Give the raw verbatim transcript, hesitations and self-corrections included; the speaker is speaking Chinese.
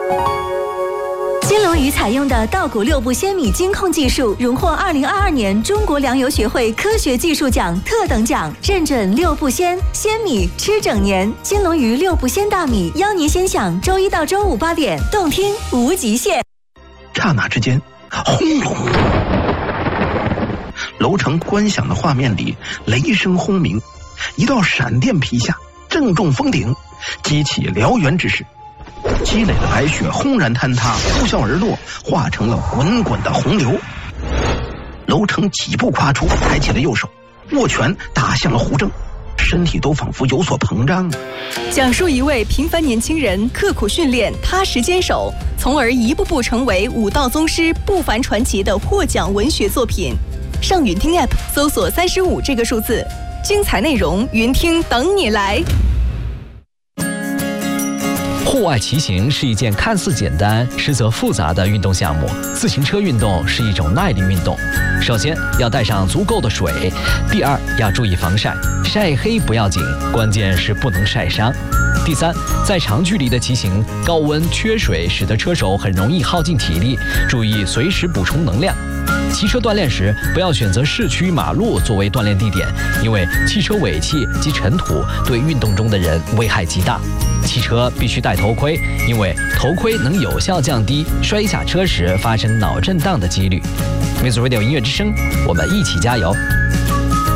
金龙鱼采用的稻谷六步鲜米精控技术，荣获二零二二年中国粮油学会科学技术奖特等奖，认准六步鲜，鲜米吃整年。金龙鱼六步鲜大米，邀您先享周一到周五八点，动听无极限。 刹那之间，轰隆！楼城观响的画面里，雷声轰鸣，一道闪电劈下，正中峰顶，激起燎原之势。积累的白雪轰然坍塌，呼啸而落，化成了滚滚的洪流。楼城几步跨出，抬起了右手，握拳打向了胡征，身体都仿佛有所膨胀。 讲述一位平凡年轻人刻苦训练、踏实坚守，从而一步步成为武道宗师不凡传奇的获奖文学作品。上云听 App 搜索三十五这个数字，精彩内容云听等你来。 户外骑行是一件看似简单实则复杂的运动项目。自行车运动是一种耐力运动，首先要带上足够的水，第二要注意防晒，晒黑不要紧，关键是不能晒伤。第三，在长距离的骑行，高温缺水使得车手很容易耗尽体力，注意随时补充能量。骑车锻炼时，不要选择市区马路作为锻炼地点，因为汽车尾气及尘土对运动中的人危害极大。骑车必须戴头盔，因为头盔能有效降低摔下车时发生脑震荡的几率。Music Radio 音乐之声，我们一起加油。